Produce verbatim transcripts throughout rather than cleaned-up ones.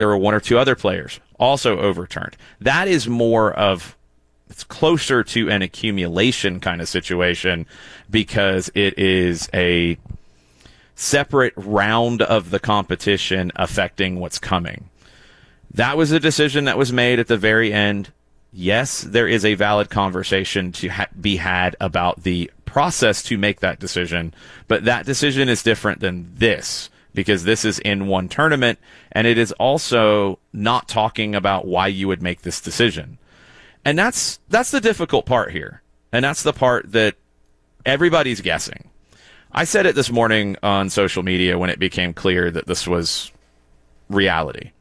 there were one or two other players also overturned. That is more of, it's closer to an accumulation kind of situation because it is a separate round of the competition affecting what's coming. That was a decision that was made at the very end. Yes, there is a valid conversation to ha- be had about the process to make that decision, but that decision is different than this because this is in one tournament, and it is also not talking about why you would make this decision. And that's that's the difficult part here, and that's the part that everybody's guessing. I said it this morning on social media when it became clear that this was reality.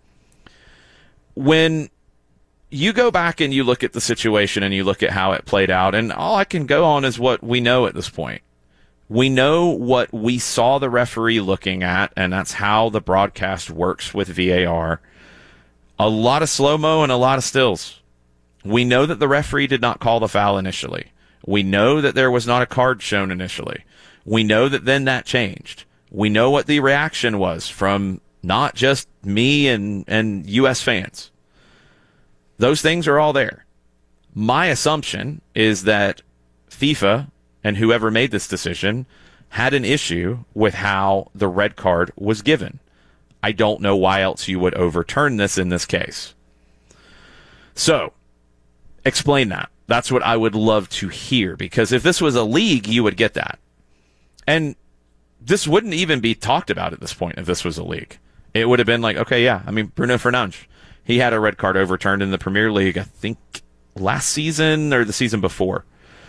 When you go back and you look at the situation and you look at how it played out, and all I can go on is what we know at this point. We know what we saw the referee looking at, and that's how the broadcast works with V A R. A lot of slow-mo and a lot of stills. We know that the referee did not call the foul initially. We know that there was not a card shown initially. We know that then that changed. We know what the reaction was from not just me and, and U S fans. Those things are all there. My assumption is that FIFA and whoever made this decision had an issue with how the red card was given. I don't know why else you would overturn this in this case. So, explain that. That's what I would love to hear, because if this was a league, you would get that. And this wouldn't even be talked about at this point if this was a league. It would have been like, okay, yeah, I mean, Bruno Fernandes, he had a red card overturned in the Premier League, I think last season or the season before.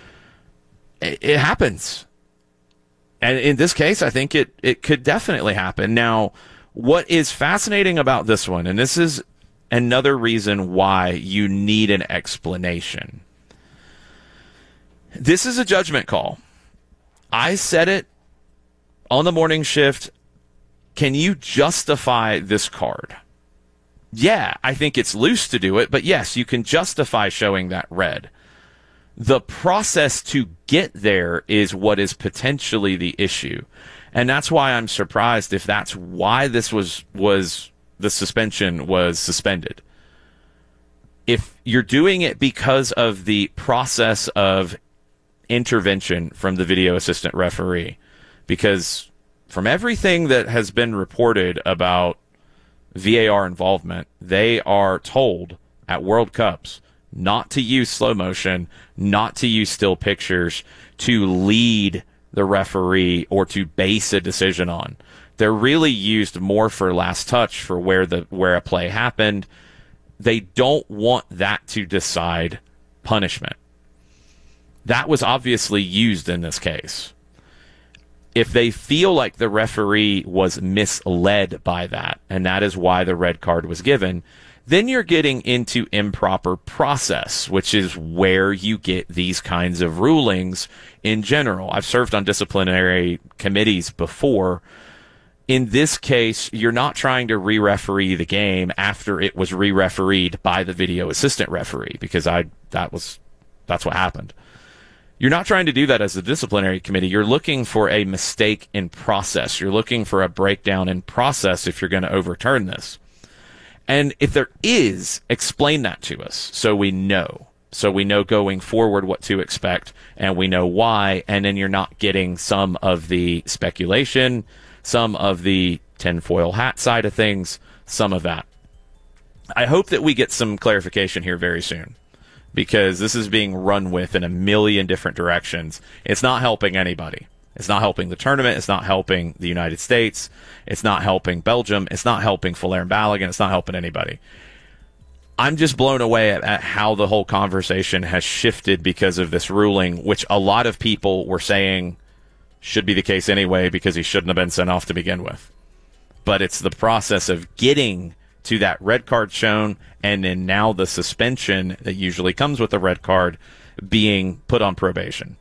It, it happens. And in this case, I think it, it could definitely happen. Now, what is fascinating about this one, and this is another reason why you need an explanation. This is a judgment call. I said it on the morning shift. Can you justify this card? Yeah, I think it's loose to do it, but yes, you can justify showing that red. The process to get there is what is potentially the issue. And that's why I'm surprised if that's why this was, was the suspension was suspended. If you're doing it because of the process of intervention from the video assistant referee, because from everything that has been reported about V A R involvement, they are told at World Cups not to use slow motion, not to use still pictures to lead the referee or to base a decision on. They're really used more for last touch, for where the where a play happened. They don't want that to decide punishment. That was obviously used in this case. If they feel like the referee was misled by that, and that is why the red card was given, then you're getting into improper process, which is where you get these kinds of rulings in general. I've served on disciplinary committees before. In this case, you're not trying to re-referee the game after it was re-refereed by the video assistant referee, because I that was that's what happened. You're not trying to do that as a disciplinary committee. You're looking for a mistake in process. You're looking for a breakdown in process if you're going to overturn this. And if there is, explain that to us so we know. So we know going forward what to expect, and we know why, and then you're not getting some of the speculation, some of the tinfoil hat side of things, some of that. I hope that we get some clarification here very soon, because this is being run with in a million different directions. It's not helping anybody. It's not helping the tournament. It's not helping the United States. It's not helping Belgium. It's not helping Folarin Balogun. It's not helping anybody. I'm just blown away at, at how the whole conversation has shifted because of this ruling, which a lot of people were saying should be the case anyway, because he shouldn't have been sent off to begin with. But it's the process of getting to that red card shown, and then now the suspension that usually comes with a red card being put on probation.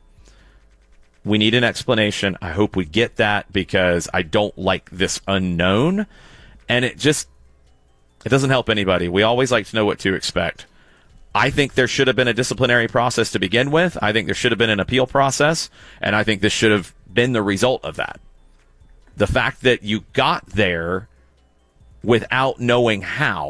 We need an explanation. I hope we get that, because I don't like this unknown, and it just it doesn't help anybody. We always like to know what to expect. I think there should have been a disciplinary process to begin with. I think there should have been an appeal process, and I think this should have been the result of that. The fact that you got there without knowing how.